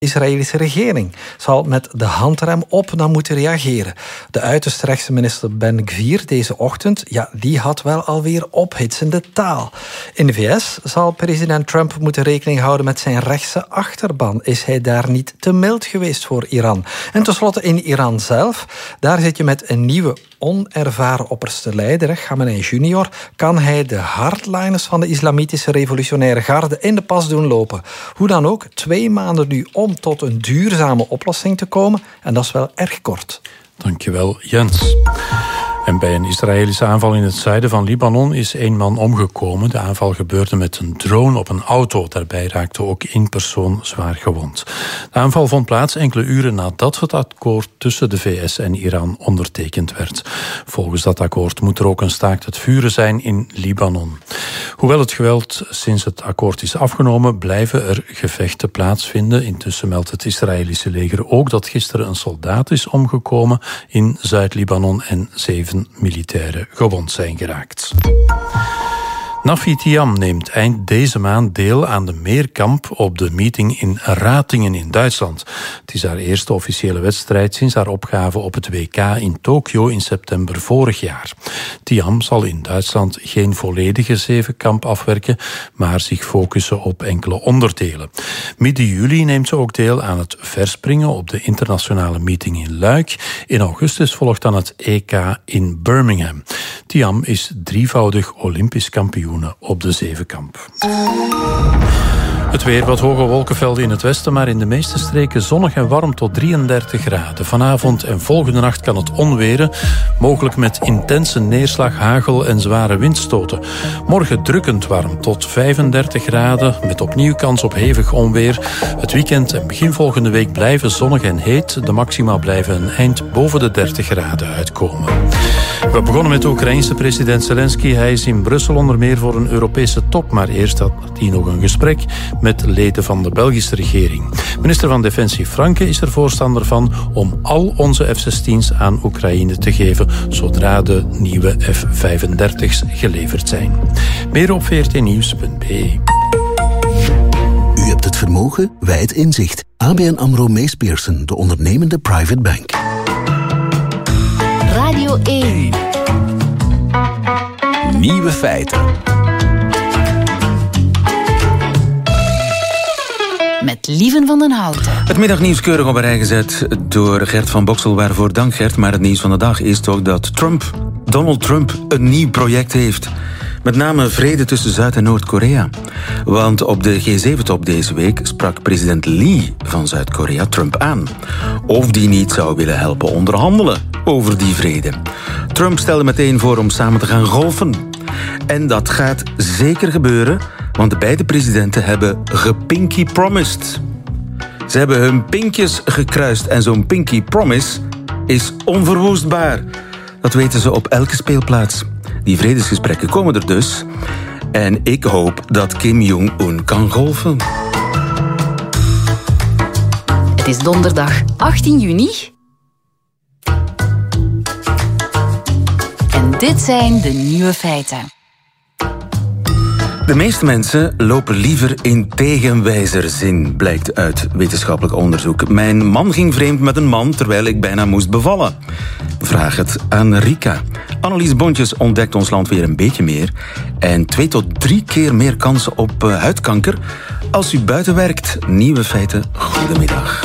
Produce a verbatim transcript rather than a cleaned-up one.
De Israëlische regering zal met de handrem op dan moeten reageren. De uiterst rechtse minister Ben Gvir deze ochtend, ja, die had wel alweer ophitsende taal. In de V S zal president Trump moeten rekening houden met zijn rechtse achterban. Is hij daar niet te mild geweest voor Iran? En tenslotte in Iran zelf, daar zit je met een nieuwe onervaren opperste leider, Khamenei junior, kan hij de hardliners van de islamitische revolutionaire garde in de pas doen lopen. Hoe dan ook, twee maanden nu om tot een duurzame oplossing te komen. En dat is wel erg kort. Dankjewel, Jens. En bij een Israëlische aanval in het zuiden van Libanon is één man omgekomen. De aanval gebeurde met een drone op een auto. Daarbij raakte ook één persoon zwaar gewond. De aanval vond plaats enkele uren nadat het akkoord tussen de V S en Iran ondertekend werd. Volgens dat akkoord moet er ook een staakt het vuren zijn in Libanon. Hoewel het geweld sinds het akkoord is afgenomen, blijven er gevechten plaatsvinden. Intussen meldt het Israëlische leger ook dat gisteren een soldaat is omgekomen in Zuid-Libanon en zeven militairen gewond zijn geraakt. Nafi Thiam neemt eind deze maand deel aan de meerkamp op de meeting in Ratingen in Duitsland. Het is haar eerste officiële wedstrijd sinds haar opgave op het W K in Tokio in september vorig jaar. Thiam zal in Duitsland geen volledige zevenkamp afwerken, maar zich focussen op enkele onderdelen. Midden juli neemt ze ook deel aan het verspringen op de internationale meeting in Luik. In augustus volgt dan het E K in Birmingham. Thiam is drievoudig Olympisch kampioen op de zevenkamp. Het weer, wat hoge wolkenvelden in het westen, maar in de meeste streken zonnig en warm tot drieëndertig graden. Vanavond en volgende nacht kan het onweren, mogelijk met intense neerslag, hagel en zware windstoten. Morgen drukkend warm tot vijfendertig graden, met opnieuw kans op hevig onweer. Het weekend en begin volgende week blijven zonnig en heet. De maxima blijven een eind boven de dertig graden uitkomen. We begonnen met de Oekraïense president Zelensky. Hij is in Brussel onder meer voor een Europese top, maar eerst had hij nog een gesprek met leden van de Belgische regering. Minister van Defensie Franke is er voorstander van om al onze F zestien's aan Oekraïne te geven zodra de nieuwe F vijfendertig's geleverd zijn. Meer op v r t nieuws punt b e. U hebt het vermogen, wij het inzicht. A B N AMRO Mees Pierson, de ondernemende private bank. Radio één. Nieuwe feiten. Met Lieven van den Houten. Het middagnieuws keurig op een rij gezet door Gert van Boksel. Waarvoor dank, Gert. Maar het nieuws van de dag is toch dat Trump, Donald Trump, een nieuw project heeft. Met name vrede tussen Zuid- en Noord-Korea. Want op de G zeven top deze week sprak president Lee van Zuid-Korea Trump aan. Of die niet zou willen helpen onderhandelen over die vrede. Trump stelde meteen voor om samen te gaan golfen. En dat gaat zeker gebeuren, want de beide presidenten hebben gepinky promised. Ze hebben hun pinkjes gekruist en zo'n pinky promise is onverwoestbaar. Dat weten ze op elke speelplaats. Die vredesgesprekken komen er dus. En ik hoop dat Kim Jong-un kan golfen. Het is donderdag achttien juni. En dit zijn de nieuwe feiten. De meeste mensen lopen liever in tegenwijzerzin, blijkt uit wetenschappelijk onderzoek. Mijn man ging vreemd met een man terwijl ik bijna moest bevallen. Vraag het aan Rika. Annelies Bontjes ontdekt ons land weer een beetje meer. En twee tot drie keer meer kansen op huidkanker als u buiten werkt. Nieuwe feiten, goedemiddag.